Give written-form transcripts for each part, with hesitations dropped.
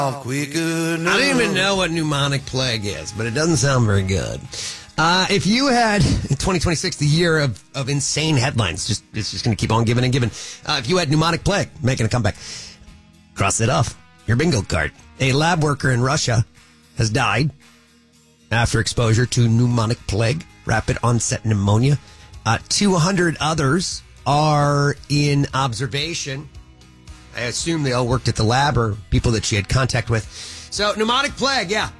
quicker. I don't even know what pneumonic plague is, but it doesn't sound very good. If you had 2026, the year of insane headlines, it's just going to keep on giving and giving. If you had pneumonic plague making a comeback, cross it off your bingo card. A lab worker in Russia has died after exposure to pneumonic plague, rapid onset pneumonia. 200 others are in observation. I assume they all worked at the lab or people that she had contact with. So pneumonic plague, yeah.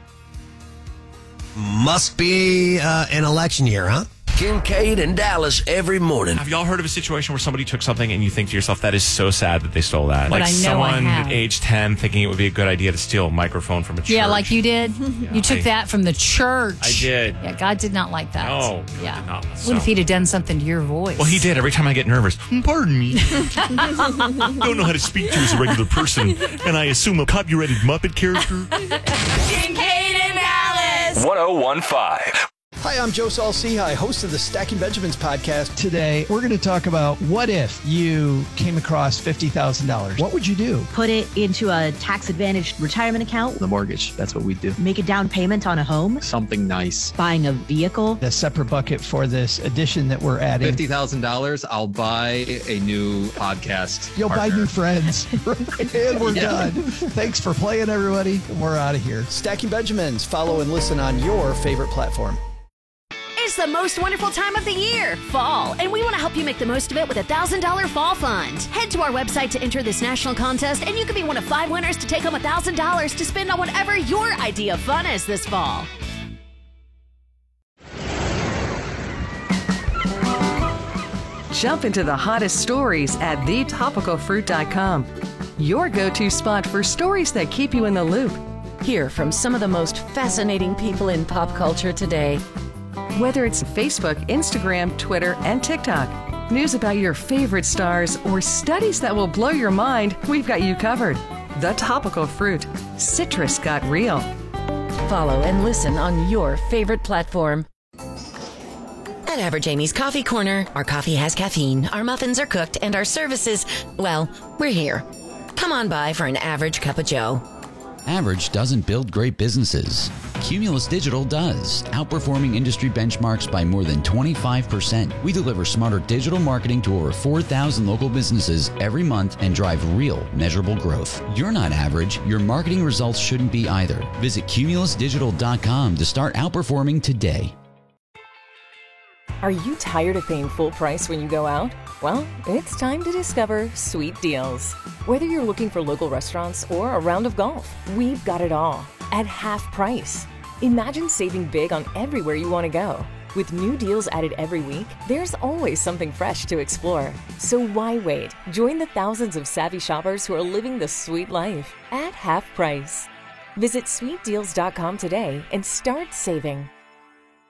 Must be an election year, huh? Kincaid and Dallas every morning. Have y'all heard of a situation where somebody took something and you think to yourself, that is so sad that they stole that? But like I know someone I have. at age 10 thinking it would be a good idea to steal a microphone from a church. Yeah, like you did. Yeah, You took that from the church. I did. Yeah, God did not like that. No, yeah. did not. What if he'd have done something to your voice? Well, he did. Every time I get nervous, pardon me. Don't know how to speak to you as a regular person, and I assume a copyrighted Muppet character. Kincaid and Dallas. 1015. Hi, I'm Joe Saul-Sehy, host of the Stacking Benjamins podcast. Today, we're going to talk about what if you came across $50,000. What would you do? Put it into a tax-advantaged retirement account. The mortgage, that's what we do. Make a down payment on a home. Something nice. Buying a vehicle. A separate bucket for this addition that we're adding. $50,000, I'll buy a new podcast. You'll partner. buy new friends. And we're done. Thanks for playing, everybody. We're out of here. Stacking Benjamins. Follow and listen on your favorite platform. It's the most wonderful time of the year, fall, and we want to help you make the most of it with a $1,000 fall fund. Head to our website to enter this national contest, and you could be one of 5 winners to take home $1,000 to spend on whatever your idea of fun is this fall. Jump into the hottest stories at thetopicalfruit.com. Your go-to spot for stories that keep you in the loop. Hear from some of the most fascinating people in pop culture today. Whether it's Facebook, Instagram, Twitter, and TikTok, news about your favorite stars, or studies that will blow your mind, we've got you covered. The Topical Fruit. Citrus got real. Follow and listen on your favorite platform. At Average Amy's Coffee Corner, our coffee has caffeine, our muffins are cooked, and our services, well, we're here. Come on by for an average cup of joe. Average doesn't build great businesses. Cumulus Digital does, outperforming industry benchmarks by more than 25%. We deliver smarter digital marketing to over 4,000 local businesses every month and drive real, measurable growth. You're not average. Your marketing results shouldn't be either. Visit cumulusdigital.com to start outperforming today. Are you tired of paying full price when you go out? Well, it's time to discover Sweet Deals. Whether you're looking for local restaurants or a round of golf, we've got it all at half price. Imagine saving big on everywhere you want to go. With new deals added every week, there's always something fresh to explore. So why wait? Join the thousands of savvy shoppers who are living the sweet life at half price. Visit sweetdeals.com today and start saving.